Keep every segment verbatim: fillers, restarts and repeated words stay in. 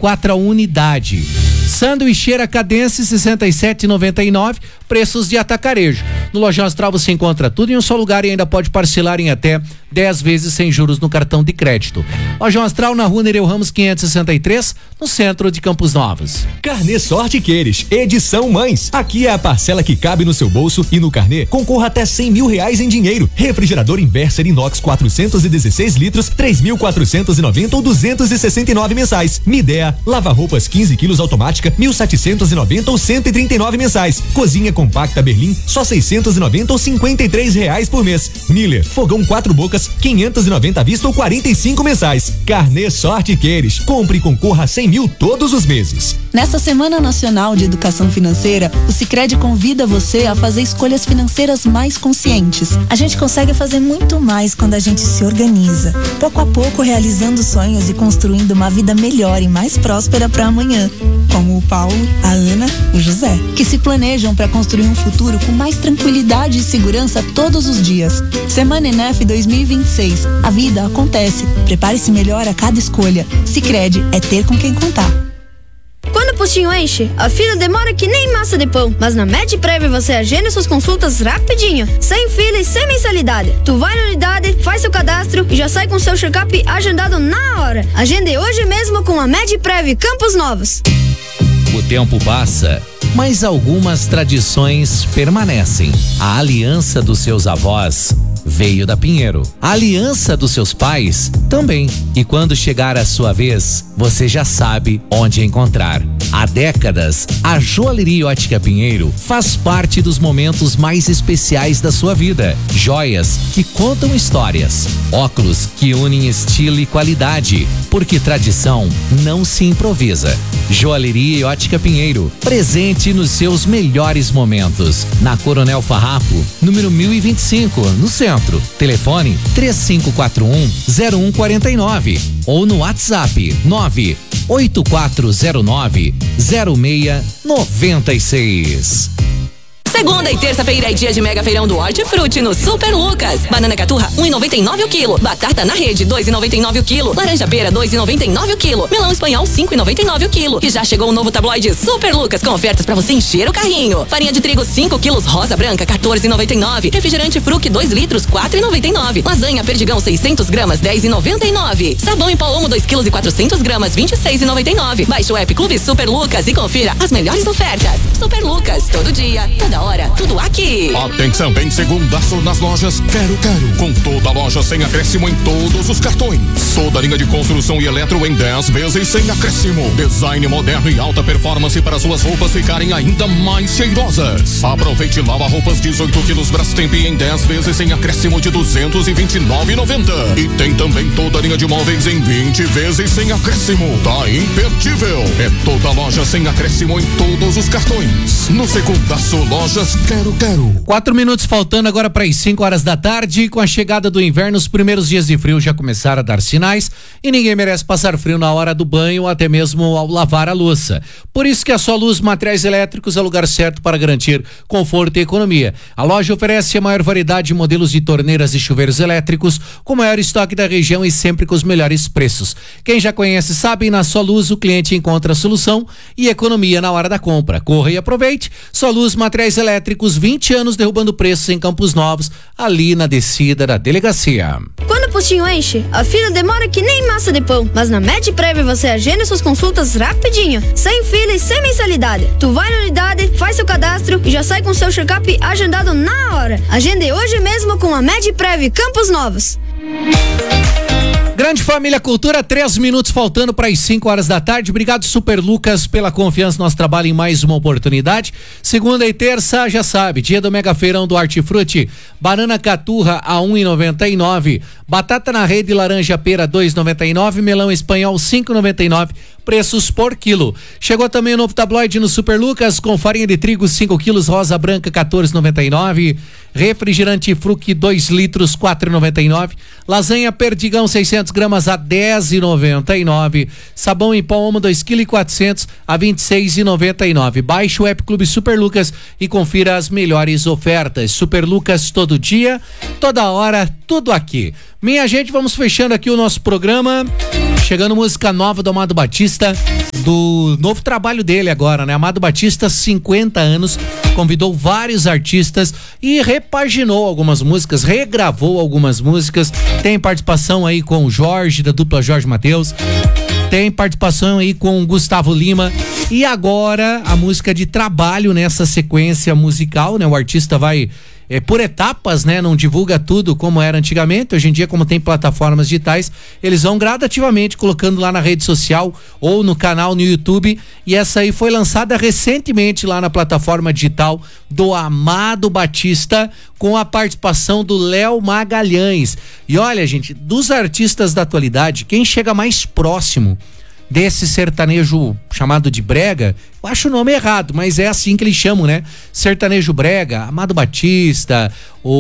quatro a unidade. Sanduicheira Cadence sessenta e sete e noventa e nove, preços de atacarejo. No Lojão Astral você encontra tudo em um só lugar e ainda pode parcelar em até dez vezes sem juros no cartão de crédito. Lojão Astral na Rua Nereu Ramos quinhentos e sessenta e três, no centro de Campos Novos. Carnê Sorte Queires, edição Mães. Aqui é a parcela que cabe no seu bolso e no carnê concorra até cem mil reais em dinheiro. Refrigerador Inverser Inox quatrocentos e dezesseis litros, três mil quatrocentos e noventa ou duzentos e sessenta e nove mensais. Midea, lava-roupas quinze quilos automática, mil setecentos e noventa ou cento e trinta e nove mensais. Cozinha compacta Berlim, só seiscentos e noventa ou cinquenta e três reais por mês. Miller, fogão quatro bocas, quinhentos e noventa à vista ou quarenta e cinco mensais. Carnê Sorte Queires, compre e concorra a cem mil todos os meses. Nesta Semana Nacional de Educação Financeira, o Sicredi convida você a fazer escolhas financeiras mais conscientes. A gente consegue fazer muito mais quando a gente se organiza, pouco a pouco realizando sonhos e construindo uma vida melhor e mais próspera para amanhã, como o Paulo, a Ana, o José, que se planejam para construir um futuro com mais tranquilidade e segurança todos os dias. Semana Enef dois mil e vinte e seis. A vida acontece. Prepare-se melhor a cada escolha. Sicredi é ter com quem contar. Quando o postinho enche, a fila demora que nem massa de pão. Mas na MedPrev você agenda suas consultas rapidinho, sem fila e sem mensalidade. Tu vai na unidade, faz seu cadastro e já sai com seu check-up agendado na hora. Agende hoje mesmo com a MedPrev Campos Novos. O tempo passa, mas algumas tradições permanecem. A aliança dos seus avós veio da Pinheiro. A aliança dos seus pais também. E quando chegar a sua vez, você já sabe onde encontrar. Há décadas, a Joalheria Ótica Pinheiro faz parte dos momentos mais especiais da sua vida. Joias que contam histórias. Óculos que unem estilo e qualidade. Porque tradição não se improvisa. Joalheria Ótica Pinheiro, presente nos seus melhores momentos. Na Coronel Farrapo, número mil e vinte e cinco, no centro. Telefone três cinco quatro um, zero um quatro nove ou no WhatsApp nove oito quatro zero nove, zero seis nove seis. Segunda e terça-feira é dia de mega feirão do Hortifruti no Super Lucas. Banana caturra um e noventa e nove o quilo. Batata na rede dois e noventa e nove o quilo. Laranja pera dois e noventa e nove o quilo. Melão espanhol cinco e noventa e nove o quilo. E já chegou o novo tabloide Super Lucas com ofertas pra você encher o carrinho. Farinha de trigo cinco quilos rosa branca quatorze e noventa e nove. Refrigerante Fruc dois litros quatro e noventa e nove. Lasanha Perdigão seiscentos gramas dez e noventa e nove. Sabão em pó Omo dois quilos e quatrocentos gramas vinte e seis e noventa e nove. Baixe o app Clube Super Lucas e confira as melhores ofertas. Super Lucas, todo dia, toda hora, tudo aqui. Atenção, tem segundaço nas lojas Quero Quero. Com toda a loja sem acréscimo em todos os cartões. Toda a linha de construção e eletro em dez vezes sem acréscimo. Design moderno e alta performance para suas roupas ficarem ainda mais cheirosas. Aproveite lava-roupas dezoito quilos Brastemp em dez vezes sem acréscimo de duzentos e vinte e nove reais e noventa centavos. E tem também toda a linha de móveis em vinte vezes sem acréscimo. Tá imperdível. É toda a loja sem acréscimo em todos os cartões. No segundaço, lojas Quero Quero. Quatro minutos faltando agora para as cinco horas da tarde. Com a chegada do inverno, os primeiros dias de frio já começaram a dar sinais e ninguém merece passar frio na hora do banho ou até mesmo ao lavar a louça. Por isso que a Soluz Materiais Elétricos é o lugar certo para garantir conforto e economia. A loja oferece a maior variedade de modelos de torneiras e chuveiros elétricos com o maior estoque da região e sempre com os melhores preços. Quem já conhece sabe, na Soluz o cliente encontra a solução e economia na hora da compra. Corra e aproveite. Soluz Materiais Elétricos, vinte anos derrubando preços em Campos Novos, ali na descida da delegacia. Quando o postinho enche, a fila demora que nem massa de pão. Mas na MedPrev você agenda suas consultas rapidinho, sem fila e sem mensalidade. Tu vai na unidade, faz seu cadastro e já sai com seu check-up agendado na hora. Agende hoje mesmo com a MedPrev Campos Novos. Grande Família Cultura, três minutos faltando para as cinco horas da tarde. Obrigado, Super Lucas, pela confiança no nosso trabalho em mais uma oportunidade. Segunda e terça, já sabe, dia do Mega Feirão do Hortifruti. Banana caturra a um e noventa e nove. Batata na rede laranja pera dois e noventa e nove. Melão espanhol cinco e noventa e nove. Preços por quilo. Chegou também o novo tabloide no Super Lucas com farinha de trigo cinco quilos rosa branca quatorze e noventa e nove. Refrigerante Fruc dois litros quatro e noventa e nove. Lasanha Perdigão seiscentos gramas a dez e noventa e nove. Sabão em pó Omo dois quilos e quatrocentos a vinte e seis e noventa e nove. Baixe o app Clube Super Lucas e confira as melhores ofertas. Super Lucas, todo dia, toda hora, tudo aqui. Minha gente, vamos fechando aqui o nosso programa. Chegando música nova do Amado Batista, do novo trabalho dele agora, né? Amado Batista, cinquenta anos, convidou vários artistas e repaginou algumas músicas, regravou algumas músicas. Tem participação aí com o Jorge, da dupla Jorge Mateus. Tem participação aí com o Gustavo Lima. E agora a música de trabalho nessa sequência musical, né? O artista vai é, por etapas, né? Não divulga tudo como era antigamente. Hoje em dia, como tem plataformas digitais, eles vão gradativamente colocando lá na rede social ou no canal no YouTube. E essa aí foi lançada recentemente lá na plataforma digital do Amado Batista, com a participação do Léo Magalhães. E olha, gente, dos artistas da atualidade, quem chega mais próximo desse sertanejo chamado de brega, eu acho o nome errado, mas é assim que eles chamam, né? Sertanejo brega, Amado Batista,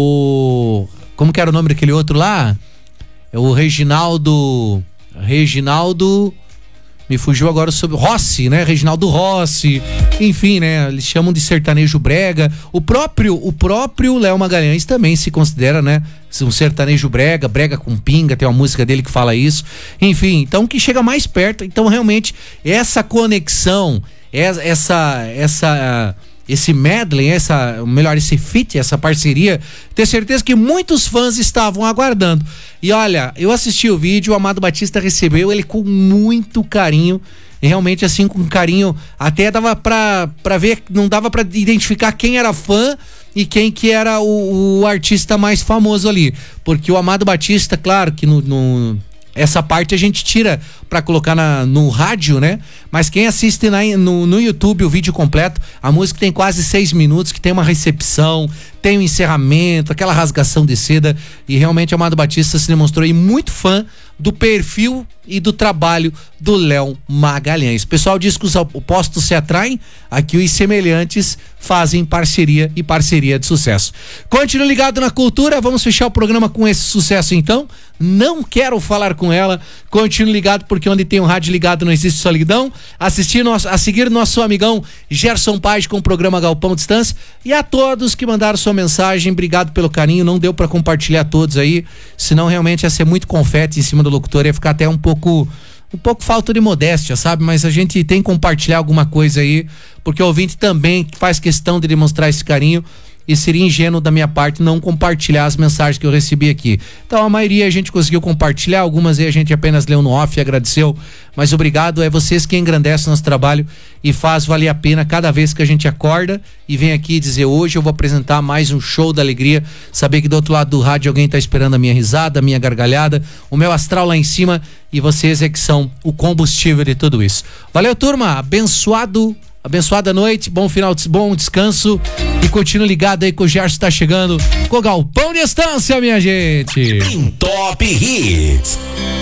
o... como que era o nome daquele outro lá? É o Reginaldo... Reginaldo... Me fugiu agora sobre Rossi, né? Reginaldo Rossi, enfim, né? Eles chamam de sertanejo brega. O próprio, o próprio Léo Magalhães também se considera, né? Um sertanejo brega, brega com pinga, tem uma música dele que fala isso. Enfim, então que chega mais perto. Então realmente essa conexão, essa, essa, esse medley, essa, melhor, esse feat, essa parceria, tenho certeza que muitos fãs estavam aguardando. E olha, eu assisti o vídeo, o Amado Batista recebeu ele com muito carinho, realmente assim, com carinho, até dava pra, pra ver, não dava pra identificar quem era fã e quem que era o, o artista mais famoso ali, porque o Amado Batista, claro que no, no essa parte a gente tira pra colocar na, no rádio, né? Mas quem assiste na, no, no YouTube o vídeo completo, a música tem quase seis minutos, que tem uma recepção, tem um encerramento, aquela rasgação de seda, e realmente o Amado Batista se demonstrou aí muito fã do perfil e do trabalho do Léo Magalhães. O pessoal diz que os opostos se atraem, aqui os semelhantes fazem parceria e parceria de sucesso. Continue ligado na cultura, vamos fechar o programa com esse sucesso então. Não quero falar com ela, continue ligado porque onde tem um rádio ligado não existe solidão. Assistir nosso, a seguir nosso amigão Gerson Paz com o programa Galpão Distância, e a todos que mandaram sua mensagem, obrigado pelo carinho, não deu para compartilhar todos aí, senão realmente ia ser muito confete em cima do locutor, ia ficar até um pouco um pouco falta de modéstia, sabe? Mas a gente tem que compartilhar alguma coisa aí, porque o ouvinte também faz questão de demonstrar esse carinho, e seria ingênuo da minha parte não compartilhar as mensagens que eu recebi aqui. Então a maioria a gente conseguiu compartilhar, algumas aí a gente apenas leu no off e agradeceu, mas obrigado, é vocês que engrandecem nosso trabalho e faz valer a pena cada vez que a gente acorda e vem aqui dizer: hoje eu vou apresentar mais um show da alegria, saber que do outro lado do rádio alguém tá esperando a minha risada, a minha gargalhada, o meu astral lá em cima, e vocês é que são o combustível de tudo isso. Valeu, turma, abençoado Abençoada noite, bom final, de, bom descanso, e continue ligado aí que o Gerson tá chegando com o Galpão Distância, minha gente. Top Hits.